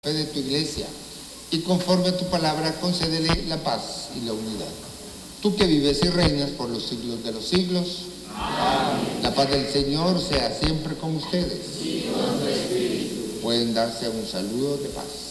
fe de tu iglesia, y conforme a tu palabra concédele la paz y la unidad. Tú que vives y reinas por los siglos de los siglos. Amén. La paz del Señor sea siempre con ustedes. Sí, con tu espíritu. Pueden darse un saludo de paz.